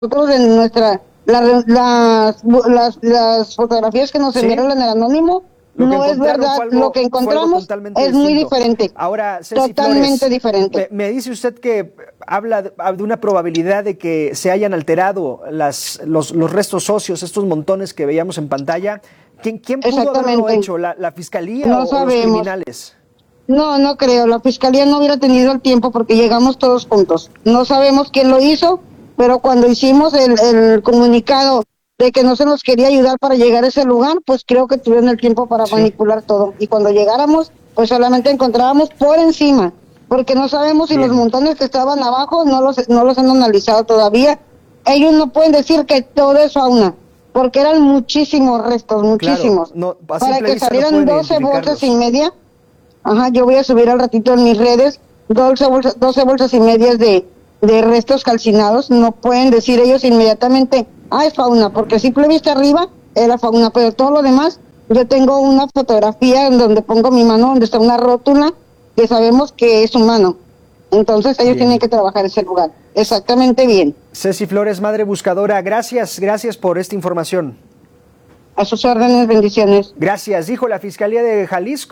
nosotros en las fotografías que nos enviaron en el anónimo, no es verdad, lo que encontramos es muy diferente. Ahora, Ceci totalmente Flores, diferente. Me dice usted que habla de una probabilidad de que se hayan alterado los restos óseos, estos montones que veíamos en pantalla. ¿Quién pudo haberlo hecho? ¿La fiscalía no o sabemos. los criminales? No creo. La fiscalía no hubiera tenido el tiempo porque llegamos todos juntos. No sabemos quién lo hizo, pero cuando hicimos el comunicado de que no se nos quería ayudar para llegar a ese lugar, pues creo que tuvieron el tiempo para manipular todo. Y cuando llegáramos, pues solamente encontrábamos por encima, porque no sabemos si los montones que estaban abajo no los han analizado todavía. Ellos no pueden decir que todo es fauna, porque eran muchísimos restos, muchísimos. Claro, para que salieran 12 bolsas y media. Ajá, yo voy a subir al ratito en mis redes 12 bolsas y medias de restos calcinados. No pueden decir ellos inmediatamente, es fauna, porque a simple vista arriba era fauna, pero todo lo demás, yo tengo una fotografía en donde pongo mi mano, donde está una rótula, que sabemos que es humano. Entonces ellos tienen que trabajar ese lugar. Exactamente bien. Ceci Flores, Madre Buscadora, gracias por esta información. A sus órdenes, bendiciones. Gracias. Ha dicho la Fiscalía de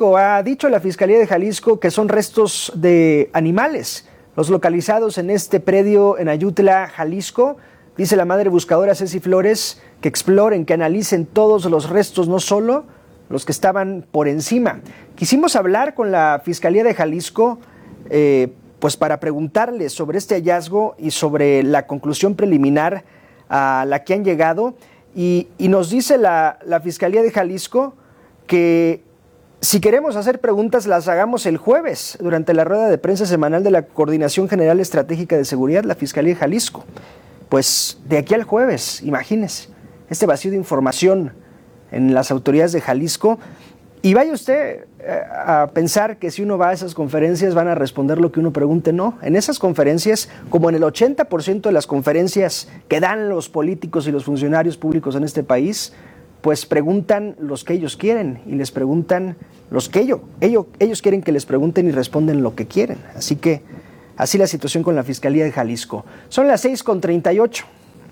Jalisco que son restos de animales los localizados en este predio en Ayutla, Jalisco. Dice la Madre Buscadora Ceci Flores que exploren, que analicen todos los restos, no solo los que estaban por encima. Quisimos hablar con la Fiscalía de Jalisco pues para preguntarles sobre este hallazgo y sobre la conclusión preliminar a la que han llegado. Y nos dice la Fiscalía de Jalisco que si queremos hacer preguntas las hagamos el jueves durante la rueda de prensa semanal de la Coordinación General Estratégica de Seguridad, la Fiscalía de Jalisco. Pues de aquí al jueves, imagínese, este vacío de información en las autoridades de Jalisco. Y vaya usted a pensar que si uno va a esas conferencias van a responder lo que uno pregunte. No, en esas conferencias, como en el 80% de las conferencias que dan los políticos y los funcionarios públicos en este país, pues preguntan los que ellos quieren y les preguntan los que ellos quieren que les pregunten y responden lo que quieren. Así que así la situación con la Fiscalía de Jalisco. Son las 6:38.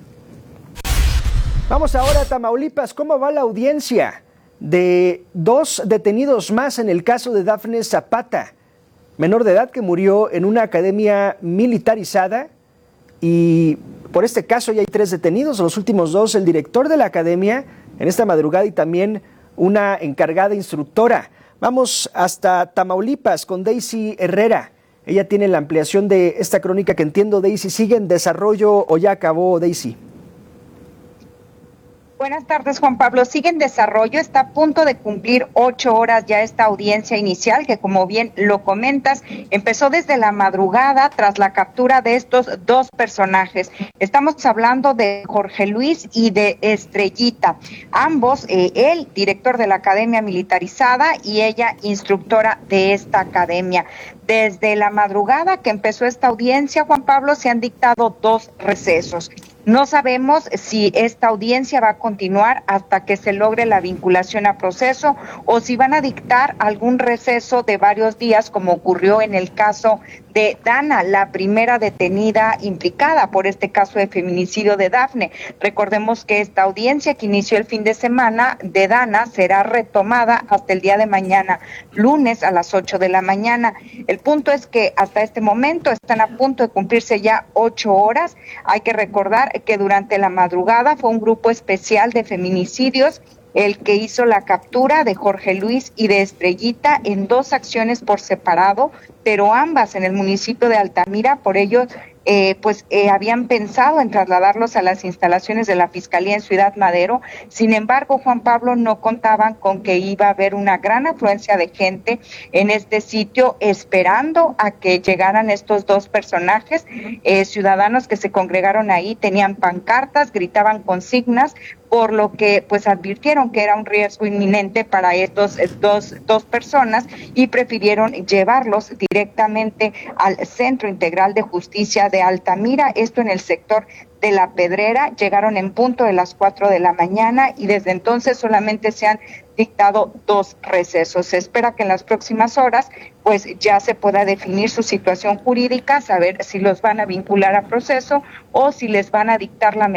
Vamos ahora a Tamaulipas. ¿Cómo va la audiencia de 2 detenidos más en el caso de Dafne Zapata, menor de edad que murió en una academia militarizada? Y por este caso ya hay 3 detenidos, los últimos 2, el director de la academia en esta madrugada y también una encargada instructora. Vamos hasta Tamaulipas con Daisy Herrera. Ella tiene la ampliación de esta crónica que entiendo, Daisy, ¿sigue en desarrollo o ya acabó, Daisy? Buenas tardes, Juan Pablo. Sigue en desarrollo, está a punto de cumplir 8 horas ya esta audiencia inicial, que como bien lo comentas, empezó desde la madrugada tras la captura de estos 2 personajes. Estamos hablando de Jorge Luis y de Estrellita. Ambos, él, director de la academia militarizada, y ella, instructora de esta academia. Desde la madrugada que empezó esta audiencia, Juan Pablo, se han dictado 2 recesos. No sabemos si esta audiencia va a continuar hasta que se logre la vinculación a proceso o si van a dictar algún receso de varios días, como ocurrió en el caso de Dana, la primera detenida implicada por este caso de feminicidio de Dafne. Recordemos que esta audiencia que inició el fin de semana de Dana será retomada hasta el día de mañana, lunes a las 8 de la mañana. El punto es que hasta este momento están a punto de cumplirse ya 8 horas. Hay que recordar que durante la madrugada fue un grupo especial de feminicidios el que hizo la captura de Jorge Luis y de Estrellita en 2 acciones por separado, pero ambas en el municipio de Altamira. Por ello, habían pensado en trasladarlos a las instalaciones de la Fiscalía en Ciudad Madero. Sin embargo, Juan Pablo, no contaban con que iba a haber una gran afluencia de gente en este sitio esperando a que llegaran estos 2 personajes. Ciudadanos que se congregaron ahí tenían pancartas, gritaban consignas, por lo que pues advirtieron que era un riesgo inminente para estos dos personas y prefirieron llevarlos directamente al Centro Integral de Justicia de de Altamira, esto en el sector de La Pedrera. Llegaron en punto de las 4 de la mañana y desde entonces solamente se han dictado 2 recesos. Se espera que en las próximas horas pues ya se pueda definir su situación jurídica, saber si los van a vincular a proceso o si les van a dictar la medida